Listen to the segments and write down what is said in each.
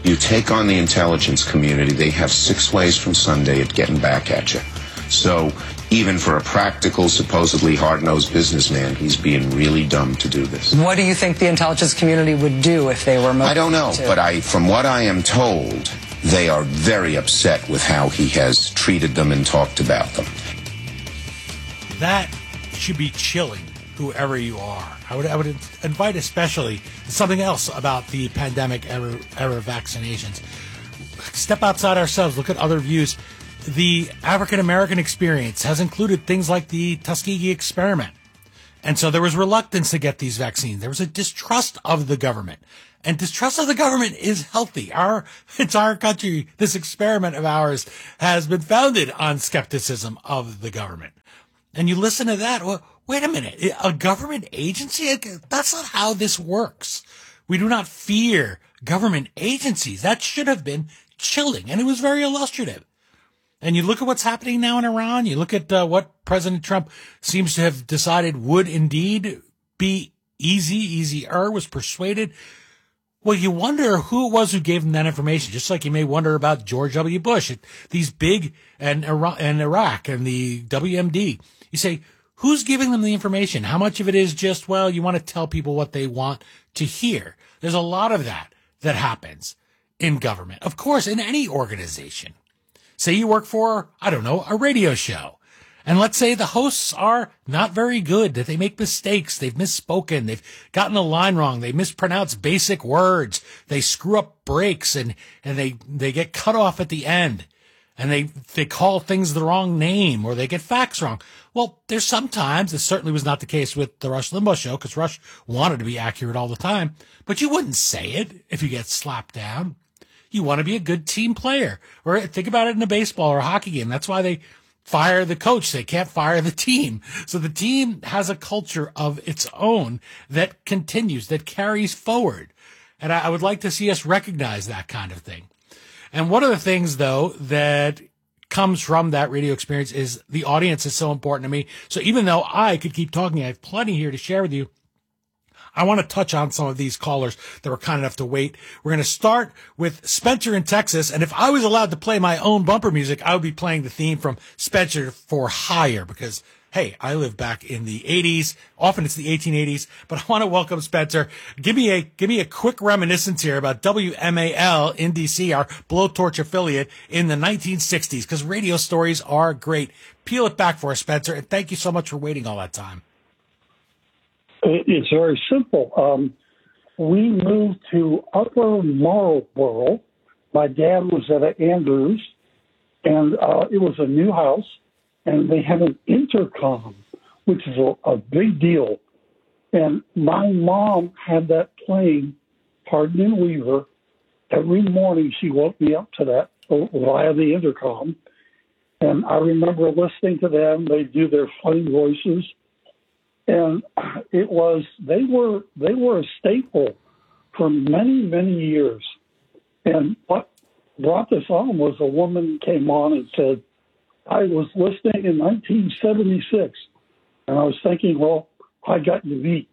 You take on the intelligence community, they have 6 ways from Sunday at getting back at you. So even for a practical, supposedly hard-nosed businessman, he's being really dumb to do this. What do you think the intelligence community would do if they were motivated? I don't know, but from what I am told, they are very upset with how he has treated them and talked about them. That should be chilling, whoever you are. I would invite especially something else about the pandemic era vaccinations. Step outside ourselves, look at other views. The African-American experience has included things like the Tuskegee experiment. And so there was reluctance to get these vaccines. There was a distrust of the government. And distrust of the government is healthy. Our entire country, this experiment of ours, has been founded on skepticism of the government. And you listen to that, well, wait a minute, a government agency? That's not how this works. We do not fear government agencies. That should have been chilling, and it was very illustrative. And you look at what's happening now in Iran, you look at what President Trump seems to have decided would indeed be easier, was persuaded. Well, you wonder who it was who gave him that information, just like you may wonder about George W. Bush, these big, and Iraq and the WMD. You say, who's giving them the information? How much of it is just, well, you want to tell people what they want to hear? There's a lot of that happens in government. Of course, in any organization. Say you work for, I don't know, a radio show. And let's say the hosts are not very good, that they make mistakes, they've misspoken, they've gotten the line wrong, they mispronounce basic words, they screw up breaks, and they get cut off at the end. And they call things the wrong name, or they get facts wrong. Well, there's sometimes, this certainly was not the case with the Rush Limbaugh show, because Rush wanted to be accurate all the time, but you wouldn't say it if you get slapped down. You want to be a good team player. Or think about it in a baseball or a hockey game. That's why they fire the coach. They can't fire the team. So the team has a culture of its own that continues, that carries forward. And I would like to see us recognize that kind of thing. And one of the things, though, that comes from that radio experience is the audience is so important to me. So even though I could keep talking, I have plenty here to share with you. I want to touch on some of these callers that were kind enough to wait. We're going to start with Spencer in Texas. And if I was allowed to play my own bumper music, I would be playing the theme from Spencer for Hire because, hey, I live back in the 80s. Often it's the 1880s. But I want to welcome Spencer. Give me a quick reminiscence here about WMAL in D.C., our Blowtorch affiliate in the 1960s, because radio stories are great. Peel it back for us, Spencer. And thank you so much for waiting all that time. It's very simple. We moved to Upper Marlboro. My dad was at Andrews, and it was a new house, and they had an intercom, which is a big deal. And my mom had that playing, Hardin and Weaver. Every morning she woke me up to that via the intercom. And I remember listening to them. They do their funny voices. And they were a staple for many, many years. And what brought this on was a woman came on and said, I was listening in 1976. And I was thinking, well, I got you beat.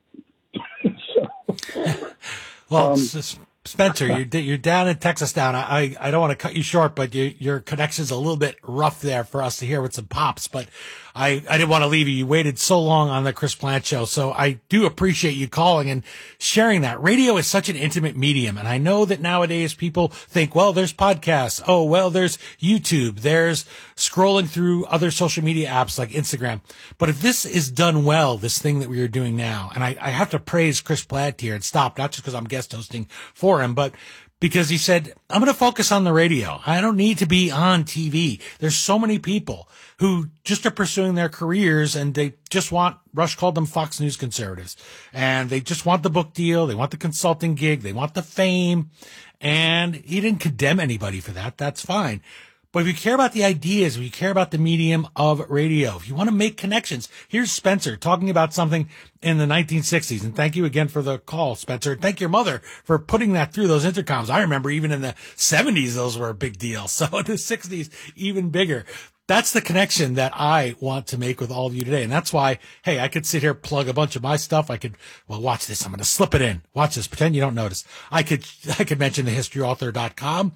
Well, Spencer, you're down in Texas now. I don't want to cut you short, but your connection's a little bit rough there for us to hear with some pops. But I didn't want to leave you. You waited so long on the Chris Plante show. So I do appreciate you calling and sharing that. Radio is such an intimate medium. And I know that nowadays people think, well, there's podcasts. Oh, well, there's YouTube. There's scrolling through other social media apps like Instagram. But if this is done well, this thing that we are doing now, and I have to praise Chris Plante here and stop, not just because I'm guest hosting for him, but because he said, I'm going to focus on the radio. I don't need to be on TV. There's so many people who just are pursuing their careers and they just want, Rush called them Fox News conservatives, and they just want the book deal. They want the consulting gig. They want the fame. And he didn't condemn anybody for that. That's fine. But if you care about the ideas, if you care about the medium of radio, if you want to make connections, here's Spencer talking about something in the 1960s. And thank you again for the call, Spencer. Thank your mother for putting that through those intercoms. I remember even in the 70s, those were a big deal. So in the 60s, even bigger. that's the connection that I want to make with all of you today. And that's why, hey, I could sit here, plug a bunch of my stuff. I could, well, watch this. I'm going to slip it in. Watch this. Pretend you don't notice. I could mention the historyauthor.com,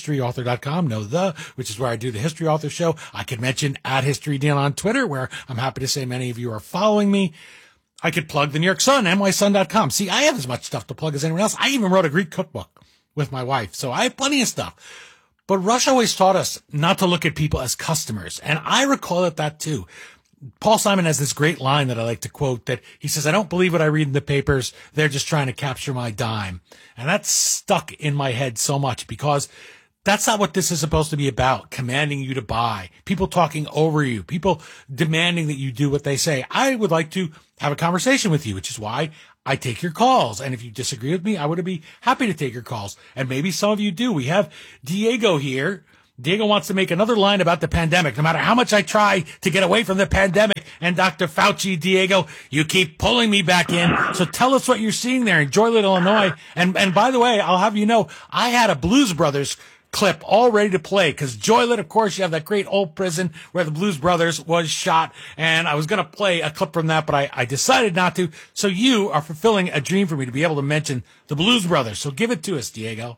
which is where I do the History Author Show. I could mention @HistoryDeal on Twitter, where I'm happy to say many of you are following me. I could plug the New York Sun, nysun.com. See, I have as much stuff to plug as anyone else. I even wrote a Greek cookbook with my wife. So I have plenty of stuff. But Rush always taught us not to look at people as customers. And I recoil at that too. Paul Simon has this great line that I like to quote, that he says, I don't believe what I read in the papers. They're just trying to capture my dime. And that's stuck in my head so much, because that's not what this is supposed to be about, commanding you to buy, people talking over you, people demanding that you do what they say. I would like to have a conversation with you, which is why I take your calls. And if you disagree with me, I would be happy to take your calls. And maybe some of you do. We have Diego here. Diego wants to make another line about the pandemic, no matter how much I try to get away from the pandemic. And Dr. Fauci, Diego, you keep pulling me back in. So tell us what you're seeing there in Joliet, Illinois. And by the way, I'll have you know, I had a Blues Brothers clip all ready to play, because Joliet, of course, you have that great old prison where the Blues Brothers was shot, and I was going to play a clip from that, but I decided not to. So you are fulfilling a dream for me to be able to mention the Blues Brothers. So give it to us, Diego.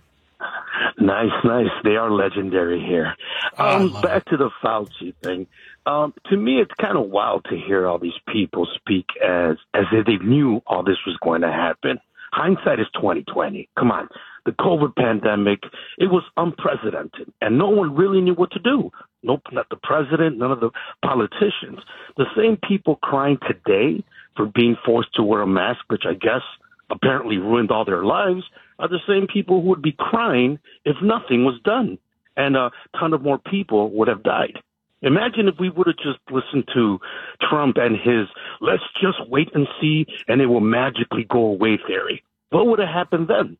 Nice. They are legendary here. Back to the Fauci thing. To me, it's kind of wild to hear all these people speak as if they knew all this was going to happen. Hindsight is 20/20. Come on. The COVID pandemic, it was unprecedented, and no one really knew what to do. Nope, not the president, none of the politicians. The same people crying today for being forced to wear a mask, which I guess apparently ruined all their lives, are the same people who would be crying if nothing was done, and a ton of more people would have died. Imagine if we would have just listened to Trump and his "let's just wait and see and it will magically go away" theory. What would have happened then?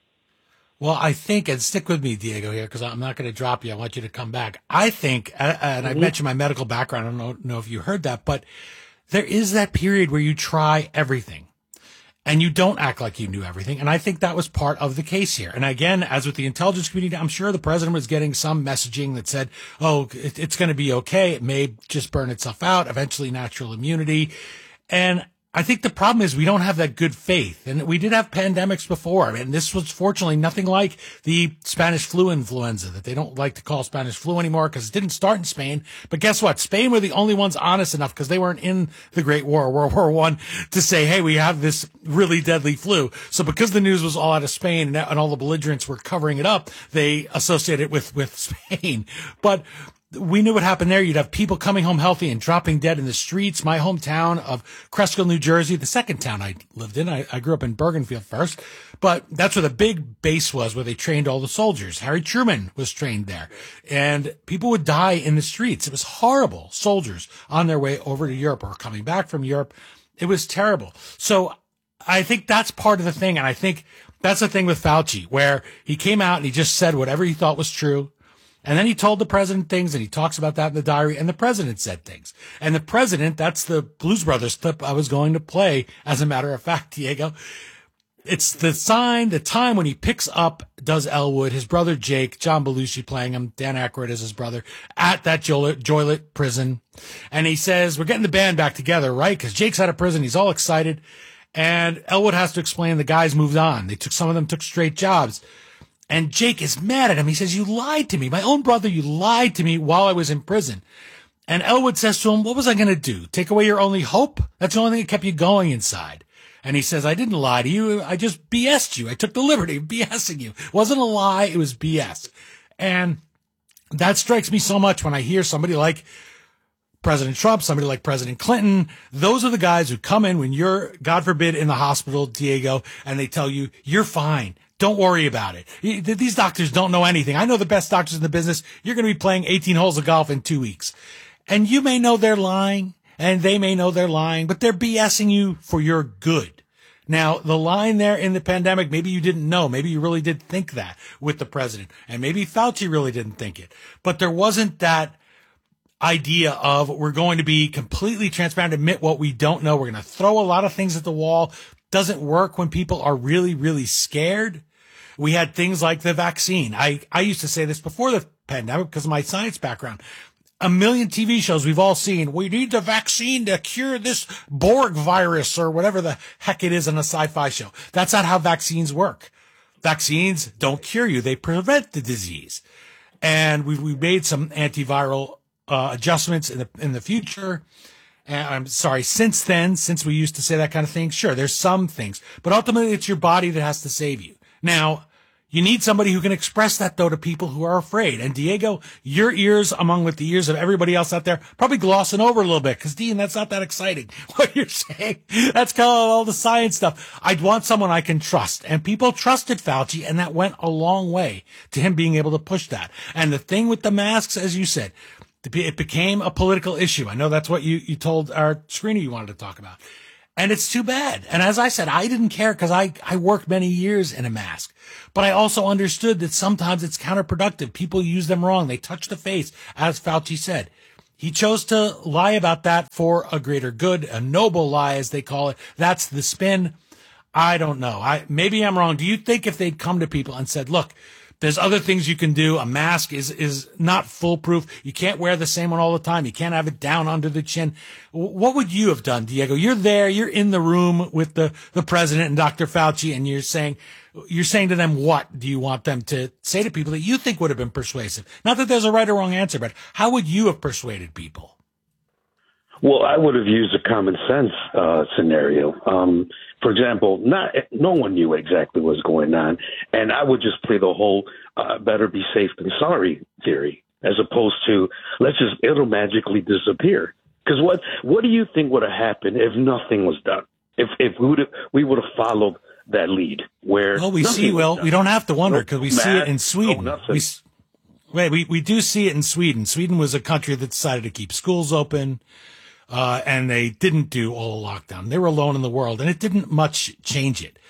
Well, I think, and stick with me, Diego, here, because I'm not going to drop you. I want you to come back. I think, and I mentioned my medical background. I don't know if you heard that, but there is that period where you try everything and you don't act like you knew everything. And I think that was part of the case here. And again, as with the intelligence community, I'm sure the president was getting some messaging that said, oh, it's going to be okay. It may just burn itself out, eventually natural immunity. And I think the problem is we don't have that good faith. And we did have pandemics before. I mean, this was fortunately nothing like the Spanish flu influenza that they don't like to call Spanish flu anymore, because it didn't start in Spain. But guess what? Spain were the only ones honest enough, because they weren't in the Great War, World War I, to say, hey, we have this really deadly flu. So because the news was all out of Spain and all the belligerents were covering it up, they associated it with Spain. But we knew what happened there. You'd have people coming home healthy and dropping dead in the streets. My hometown of Cresskill, New Jersey, the second town I lived in. I grew up in Bergenfield first, but that's where the big base was, where they trained all the soldiers. Harry Truman was trained there, and people would die in the streets. It was horrible. Soldiers on their way over to Europe or coming back from Europe. It was terrible. So I think that's part of the thing. And I think that's the thing with Fauci, where he came out and he just said whatever he thought was true. And then he told the president things, and he talks about that in the diary, and the president said things. And the president, that's the Blues Brothers clip I was going to play, as a matter of fact, Diego. It's the time when he picks up Does Elwood, his brother Jake, John Belushi playing him, Dan Aykroyd as his brother, at that Joliet prison. And he says, we're getting the band back together, right? Because Jake's out of prison. He's all excited. And Elwood has to explain the guys moved on. Some of them took straight jobs. And Jake is mad at him. He says, you lied to me. My own brother, you lied to me while I was in prison. And Elwood says to him, what was I going to do? Take away your only hope? That's the only thing that kept you going inside. And he says, I didn't lie to you. I just BS'd you. I took the liberty of BSing you. It wasn't a lie. It was BS. And that strikes me so much when I hear somebody like President Trump, somebody like President Clinton. Those are the guys who come in when you're, God forbid, in the hospital, Diego, and they tell you, you're fine. Don't worry about it. These doctors don't know anything. I know the best doctors in the business. You're going to be playing 18 holes of golf in 2 weeks. And you may know they're lying, and they may know they're lying, but they're BSing you for your good. Now, the line there in the pandemic, maybe you didn't know. Maybe you really did think that with the president. And maybe Fauci really didn't think it. But there wasn't that idea of we're going to be completely transparent, admit what we don't know. We're going to throw a lot of things at the wall. Doesn't work when people are really, really scared. We had things like the vaccine. I used to say this before the pandemic because of my science background. a million TV shows we've all seen. We need the vaccine to cure this Borg virus or whatever the heck it is in a sci-fi show. That's not how vaccines work. Vaccines don't cure you. They prevent the disease. And we made some antiviral adjustments in the future. And I'm sorry, since then, since we used to say that kind of thing, sure, there's some things. But ultimately, it's your body that has to save you. Now, you need somebody who can express that, though, to people who are afraid. And, Diego, your ears, among with the ears of everybody else out there, probably glossing over a little bit. Because, Dean, that's not that exciting, what you're saying. That's kind of all the science stuff. I'd want someone I can trust. And people trusted Fauci, and that went a long way to him being able to push that. And the thing with the masks, as you said, it became a political issue. I know that's what you told our screener you wanted to talk about. And it's too bad. And as I said, I didn't care because I worked many years in a mask. But I also understood that sometimes it's counterproductive. People use them wrong. They touch the face, as Fauci said. He chose to lie about that for a greater good, a noble lie, as they call it. That's the spin. I don't know. Maybe I'm wrong. Do you think if they'd come to people and said, look, there's other things you can do. A mask is not foolproof. You can't wear the same one all the time. You can't have it down under the chin. What would you have done, Diego? You're there. You're in the room with the president and Dr. Fauci, and you're saying to them, what do you want them to say to people that you think would have been persuasive? Not that there's a right or wrong answer, but how would you have persuaded people? Well, I would have used a common sense scenario. For example, no one knew exactly what was going on, and I would just play the whole better be safe than sorry theory, as opposed to it'll magically disappear. Because what do you think would have happened if nothing was done? If we would have followed that lead where we don't have to wonder because we see it in Sweden. We do see it in Sweden. Sweden was a country that decided to keep schools open. And they didn't do all the lockdown. They were alone in the world, and it didn't much change it.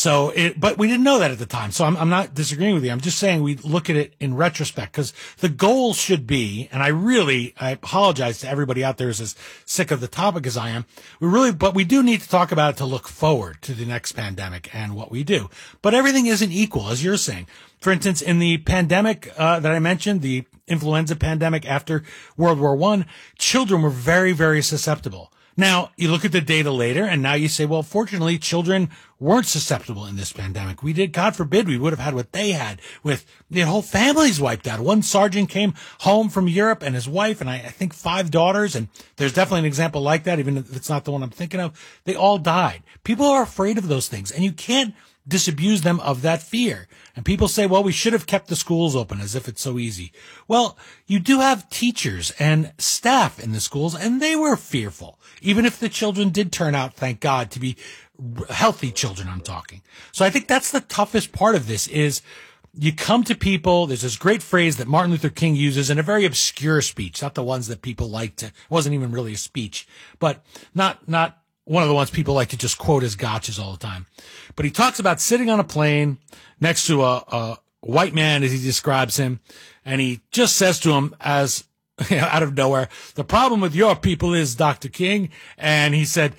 But we didn't know that at the time. So I'm not disagreeing with you. I'm just saying we look at it in retrospect because the goal should be, and I apologize to everybody out there who's as sick of the topic as I am. But we do need to talk about it to look forward to the next pandemic and what we do. But everything isn't equal, as you're saying. For instance, in the pandemic that I mentioned, the influenza pandemic after World War I, children were very, very susceptible. Now, you look at the data later, and now you say, well, fortunately, children weren't susceptible in this pandemic. God forbid, we would have had what they had with the whole families wiped out. One sergeant came home from Europe and his wife, and I think 5 daughters, and there's definitely an example like that, even if it's not the one I'm thinking of. They all died. People are afraid of those things, and you can't disabuse them of that fear. And people say, well, we should have kept the schools open as if it's so easy. Well, you do have teachers and staff in the schools, and they were fearful, even if the children did turn out, thank God, to be healthy children, I'm talking. So I think that's the toughest part of this is you come to people. There's this great phrase that Martin Luther King uses in a very obscure speech, not the ones that people like to, it wasn't even really a speech, but not one of the ones people like to just quote as gotchas all the time. But he talks about sitting on a plane next to a white man, as he describes him, and he just says to him as out of nowhere, the problem with your people is, Dr. King, and he said,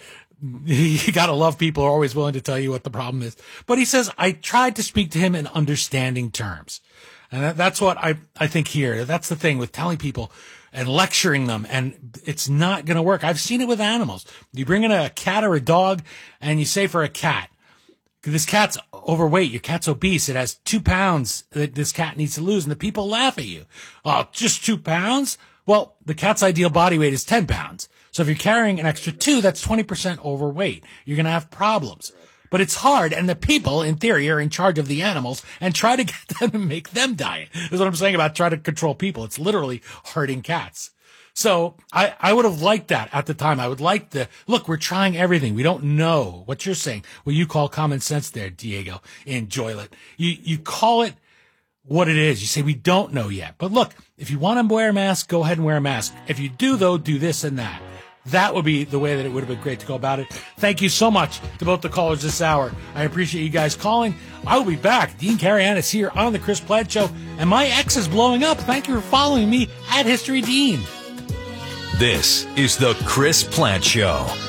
you gotta love people who are always willing to tell you what the problem is. But he says, I tried to speak to him in understanding terms. And that's what I think here. That's the thing with telling people and lecturing them, and it's not going to work. I've seen it with animals. You bring in a cat or a dog, and you say for a cat, this cat's overweight, your cat's obese, it has 2 pounds that this cat needs to lose, and the people laugh at you. Oh, just 2 pounds? Well, the cat's ideal body weight is 10 pounds. So if you're carrying an extra 2, that's 20% overweight. You're going to have problems. But it's hard, and the people, in theory, are in charge of the animals and try to get them to make them diet. That's what I'm saying about trying to control people. It's literally hurting cats. So I would have liked that at the time. I would like look, we're trying everything. We don't know what you're saying. What you call common sense there, Diego, in Joylet. You call it what it is. You say, we don't know yet. But look, if you want to wear a mask, go ahead and wear a mask. If you do, though, do this and that. That would be the way that it would have been great to go about it. Thank you so much to both the callers this hour. I appreciate you guys calling. I will be back. Dean Carian is here on the Chris Plante Show, and my X is blowing up. Thank you for following me at History Dean. This is the Chris Plante Show.